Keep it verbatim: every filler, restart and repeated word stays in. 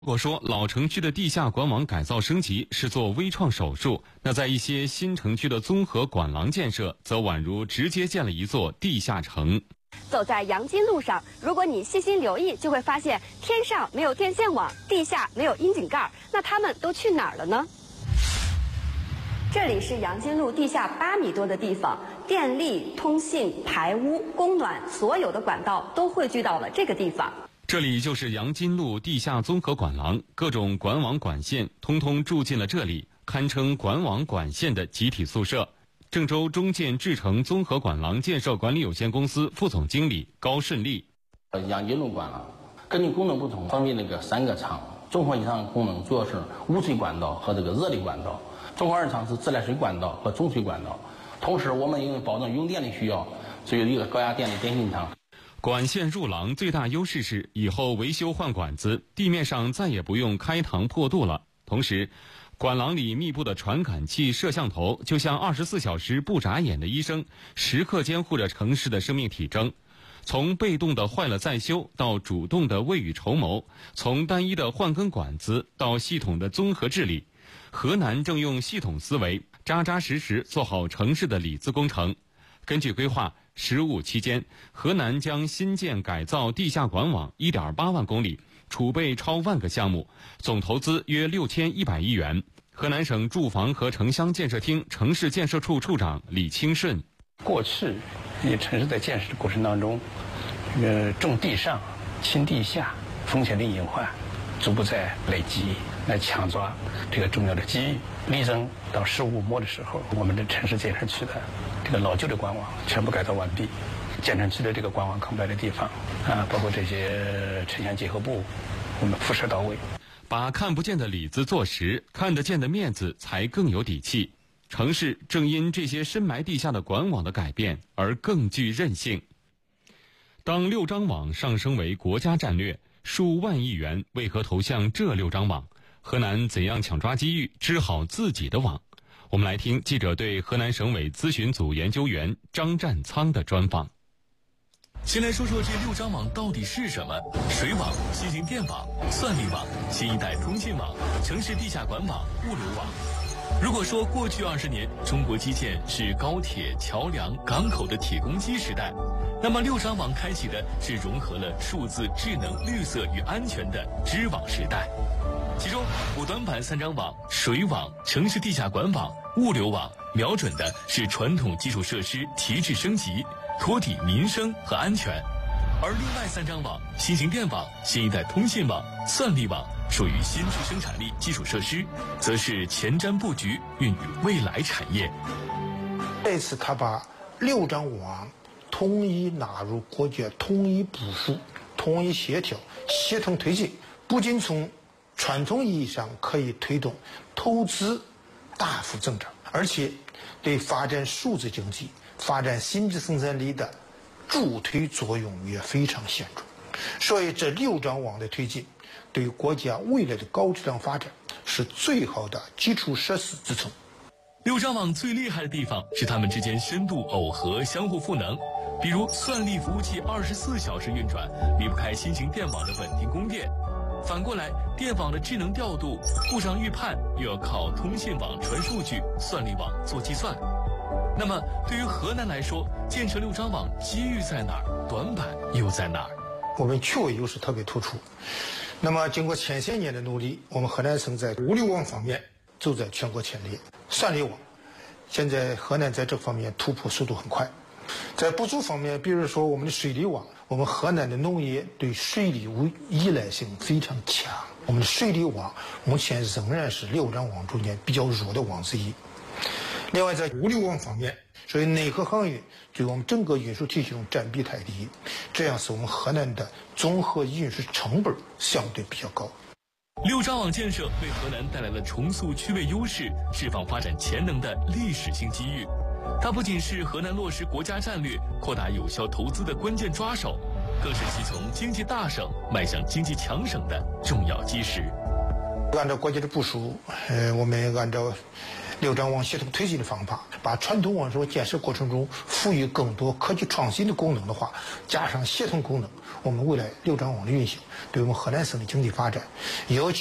如果说老城区的地下管网改造升级是做微创手术，那在一些新城区的综合管廊建设，则宛如直接建了一座地下城。 走在杨金路上，如果你细心留意，就会发现天上没有电线网，地下没有窨井盖，那它们都去哪儿了呢？这里是杨金路地下八米多的地方，电力、通信、排污、供暖，所有的管道都汇聚到了这个地方。 这里就是杨金路地下综合管廊，各种管网管线通通住进了这里，堪称管网管线的集体宿舍。郑州中建智诚综合管廊建设管理有限公司副总经理高顺利。 杨金路管廊根据功能不同，分为那个三个厂，综合以上功能主要是污水管道和这个热力管道，综合二厂是自来水管道和中水管道。同时，我们因为保证用电的需要，所以有一个高压电力电信厂。 管线入廊最大优势是以后维修换管子，地面上再也不用开膛破肚了。同时，管廊里密布的传感器、摄像头，就像二十四小时不眨眼的医生，时刻监护着城市的生命体征。从被动的坏了再修，到主动的未雨绸缪；从单一的换更管子，到系统的综合治理。河南正用系统思维，扎扎实实做好城市的里子工程。根据规划，十五期间，河南将新建改造地下管网 一点八万公里，储备超万个项目，总投资约六千一百亿元。河南省住房和城乡建设厅城市建设处处长李清顺： 过去，你城市在建设的过程当中，呃，重地上轻地下，风险的隐患逐步在累积，来抢抓这个重要的机遇。力争到十五摸的时候，我们的城市建设区的这个老旧的管网全部改造完毕，建成区的这个管网空白的地方啊，包括这些城乡结合部，我们辐射到位， 把看不见的里子做实，看得见的面子才更有底气。城市正因这些深埋地下的管网的改变而更具韧性。当六张网上升为国家战略，数万亿元为何投向这六张网？河南怎样抢抓机遇，织好自己的网？我们来听记者对河南省委咨询组研究员张占仓的专访。 先来说说这六张网到底是什么？水网、新型电网、算力网、新一代通信网、城市地下管网、物流网。如果说过去二十年中国基建是高铁、桥梁、港口的铁公鸡时代，那么六张网开启的是融合了数字、智能、绿色与安全的织网时代。其中五短板三张网，水网、城市地下管网、物流网，瞄准的是传统基础设施提质升级，托底民生和安全。而另外三张网，新型电网、新一代通信网、算力网，属于新质生产力基础设施，则是前瞻布局，孕育未来产业。 这次他把六张网统一纳入国家统一部署、统一协调、协同推进，不仅从传统意义上可以推动投资大幅增长，而且对发展数字经济、发展新质生产力的助推作用也非常显著。所以这六张网的推进，对国家未来的高质量发展是最好的基础设施支撑。 六张网最厉害的地方是它们之间深度耦合、相互赋能。比如算力服务器二十四小时运转，离不开新型电网的稳定供电。反过来，电网的智能调度、故障预判又要靠通信网传数据，算力网做计算。那么，对于河南来说，建设六张网机遇在哪儿？短板又在哪儿？ 我们区位优势特别突出。那么，经过前些年的努力，我们河南省在物流网方面走在全国前列。算力网，现在河南在这方面突破速度很快。在不足方面，比如说我们的水利网，我们河南的农业对水利依赖性非常强，我们的水利网目前仍然是六张网中间比较弱的网之一。另外，在物流网方面，所以内河航运对我们整个运输体系中占比太低，这样使我们河南的综合运输成本相对比较高。 六张网建设为河南带来了重塑区位优势、释放发展潜能的历史性机遇。它不仅是河南落实国家战略、扩大有效投资的关键抓手，更是其从经济大省迈向经济强省的重要基石。 按照国家的部署，呃，我们按照六张网系统推进的方法，把传统网络建设过程中赋予更多科技创新的功能的话，加上协同功能，我们未来六张网的运行对我们河南省的经济发展尤其